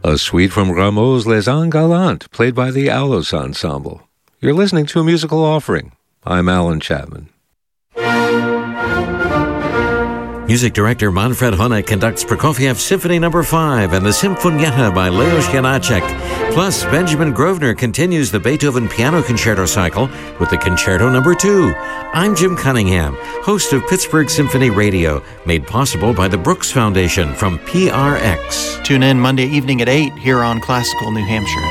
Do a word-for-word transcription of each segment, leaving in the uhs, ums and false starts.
A suite from Rameau's Les Ans Galantes, played by the Aulos Ensemble. You're listening to a musical offering. I'm Alan Chapman. Music director Manfred Honeck conducts Prokofiev Symphony Number five and the Symfonietta by Leos Janáček. Plus, Benjamin Grosvenor continues the Beethoven Piano Concerto cycle with the Concerto Number two. I'm Jim Cunningham, host of Pittsburgh Symphony Radio, made possible by the Brooks Foundation from P R X. Tune in Monday evening at eight here on Classical New Hampshire.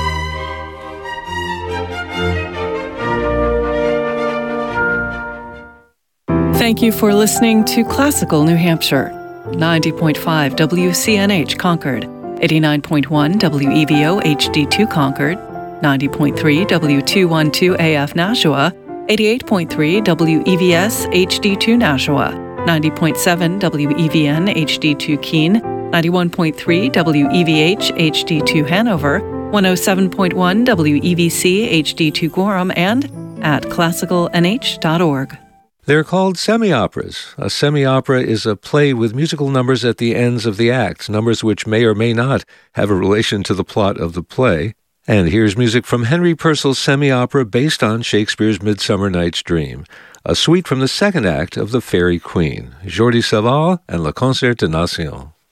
Thank you for listening to Classical New Hampshire. ninety point five W C N H Concord, eighty-nine point one W E V O H D two Concord, ninety point three W two twelve A F Nashua, eighty-eight point three W E V S H D two Nashua, ninety point seven W E V N H D two Keene, ninety-one point three W E V H H D two Hanover, one oh seven point one W E V C H D two Gorham, and at classical n h dot org. They're called semi-operas. A semi-opera is a play with musical numbers at the ends of the act, numbers which may or may not have a relation to the plot of the play. And here's music from Henry Purcell's semi-opera based on Shakespeare's Midsummer Night's Dream, a suite from the second act of The Fairy Queen, Jordi Savall and Le Concert des Nations.